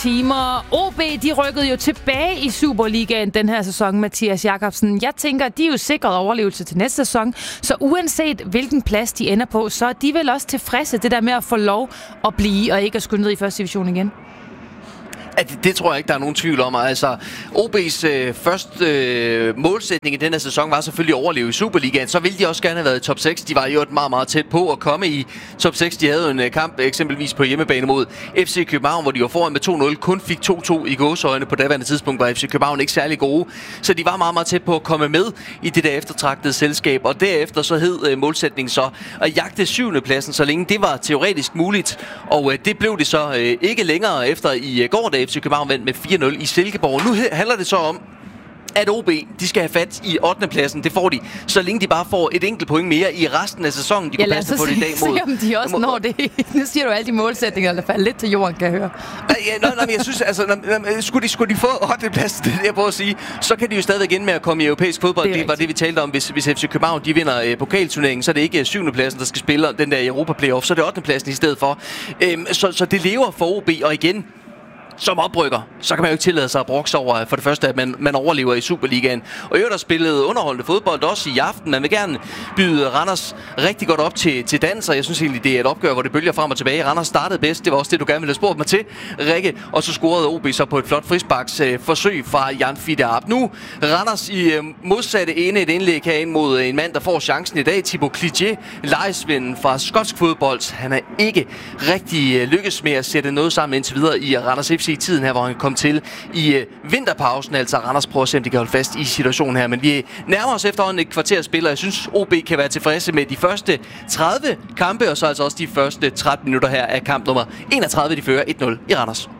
timer. OB, de rykkede jo tilbage i Superligaen den her sæson, Mathias Jakobsen. Jeg tænker, de er jo sikret overlevelse til næste sæson, så uanset hvilken plads de ender på, så er de vel også tilfredse, det der med at få lov at blive og ikke at skulle ned i første division igen. Det tror jeg ikke, der er nogen tvivl om. Altså, OB's første målsætning i denne sæson var selvfølgelig at overleve i Superligaen. Så ville de også gerne have været i top 6. De var jo meget, meget tæt på at komme i top 6. De havde jo en kamp eksempelvis på hjemmebane mod FC København, hvor de var foran med 2-0. Kun fik 2-2 i gåseøjne. På daværende tidspunkt var FC København ikke særlig gode. Så de var meget, meget tæt på at komme med i det der eftertragtede selskab. Og derefter så hed målsætningen så at jagte 7. pladsen, så længe det var teoretisk muligt. Og det blev det så ikke længere efter i går, da FC København vandt med 4-0 i Silkeborg. Nu handler det så om, at OB, de skal have fat i 8. pladsen. Det får de, så længe de bare får et enkelt point mere i resten af sæsonen. De kunne passe på det i dag mod... se, om de også når det. Nu siger du alle de målsætninger, der falder lidt til jorden, kan jeg høre. Men jeg synes, altså, skulle de få 8. pladsen, det er det, jeg prøver at sige, så kan de jo stadigvæk ende med at komme i europæisk fodbold. Det var det, vi talte om. Hvis FC København, de vinder pokalturneringen, så er det ikke 7. pladsen, der skal spille den der Europa-playoff, så er det 8. pladsen i stedet for. Så det lever for OB, og igen, som oprykker, så kan man jo ikke tillade sig at brokse over for det første, at man overlever i Superligaen. Og i øvrigt har spillet underholdende fodbold også i aften. Man vil gerne byde Randers rigtig godt op til dans, og jeg synes egentlig, det er et opgør, hvor det bølger frem og tilbage. Randers startede bedst, det var også det, du gerne ville have spurgt mig til, Rikke. Og så scorede OB så på et flot frisparks forsøg fra Jan Fidarab. Nu Randers i modsatte ende et indlæg herinde mod en mand, der får chancen i dag. Thibaut Clichet, lejesvinden fra skotsk fodbold. Han er ikke rigtig lykkes med at sætte noget sammen indtil videre i Randers FC i tiden her, hvor han kom til i vinterpausen. Altså Randers prøver at se, om de kan holde fast i situationen her. Men vi nærmer os efterhånden et kvarter spiller. Jeg synes, OB kan være tilfredse med de første 30 kampe, og så altså også de første 13 minutter her af kamp nummer 31. De fører 1-0 i Randers.